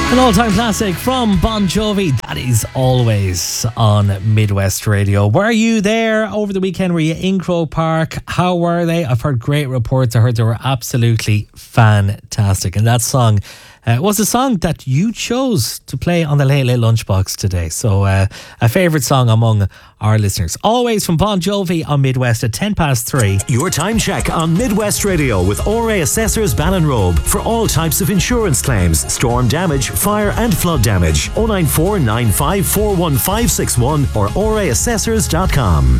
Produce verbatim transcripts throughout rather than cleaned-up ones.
An all-time classic from Bon Jovi. That is Always on Midwest Radio. Were you there over the weekend? Were you in Croke Park? How were they? I've heard great reports. I heard they were absolutely fantastic. And that song uh, was a song that you chose to play on the Late Late Lunchbox today. So uh, a favourite song among our listeners. Always from Bon Jovi on Midwest at ten past three. Your time check on Midwest Radio with O R A Assessors Ballinrobe for all types of insurance claims, storm damage, fire and flood damage. oh nine four nine five four one five six one or o r a assessors dot com.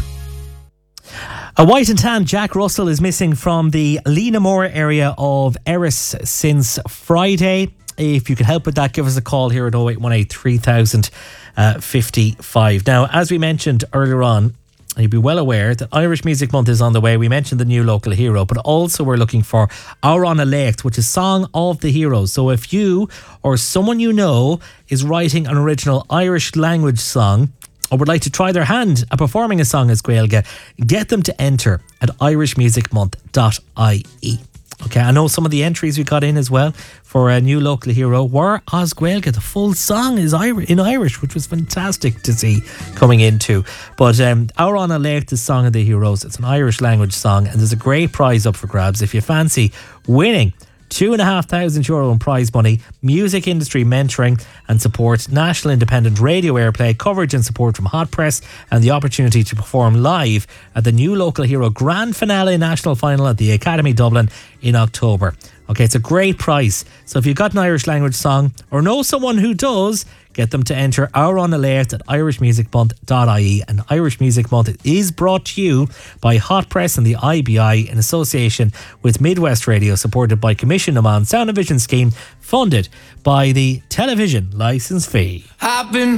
A white and tan Jack Russell is missing from the Leenamore area of Erris since Friday. If you can help with that, give us a call here at oh eight one eight, three thousand fifty-five. Now, as we mentioned earlier on, you'll be well aware that Irish Music Month is on the way. We mentioned the new local hero, but also we're looking for Áran a Lecht, which is Song of the Heroes. So if you or someone you know is writing an original Irish language song or would like to try their hand at performing a song as Gaeilge, get them to enter at irish music month dot I E. Okay, I know some of the entries we got in as well for a new local hero were Os Gaeilge. The full song is in Irish, which was fantastic to see coming into. But um, Áran a Lecht is Song of the Heroes. It's an Irish language song, and there's a great prize up for grabs if you fancy winning two and a half thousand euro in prize money, music industry mentoring and support, national independent radio airplay, coverage and support from Hot Press, and the opportunity to perform live at the new local hero grand finale national final at the Academy Dublin in October. Okay, it's a great prize. So if you've got an Irish language song or know someone who does, get them to enter Áran a Lecht at irish music month dot I E. And Irish Music Month is brought to you by Hot Press and the I B I in association with Midwest Radio, supported by Commission Amman Sound and Vision Scheme, funded by the Television Licence Fee. I've been